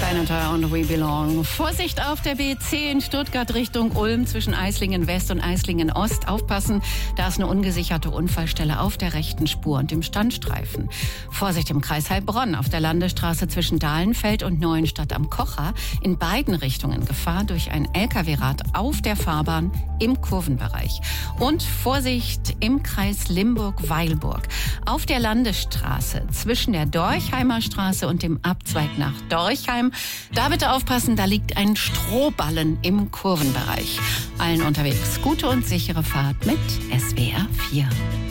Senator und We Belong. Vorsicht auf der B10 in Stuttgart Richtung Ulm zwischen Eislingen West und Eislingen Ost. Aufpassen, da ist eine ungesicherte Unfallstelle auf der rechten Spur und im Standstreifen. Vorsicht im Kreis Heilbronn auf der Landesstraße zwischen Dahlenfeld und Neuenstadt am Kocher. In beiden Richtungen Gefahr durch ein LKW-Rad auf der Fahrbahn im Kurvenbereich. Und Vorsicht im Kreis Limburg-Weilburg auf der Landesstraße zwischen der Dorchheimer Straße und dem Abzweig nach Dorchheim. Da bitte aufpassen, da liegt ein Strohballen im Kurvenbereich. Allen unterwegs gute und sichere Fahrt mit SWR 4.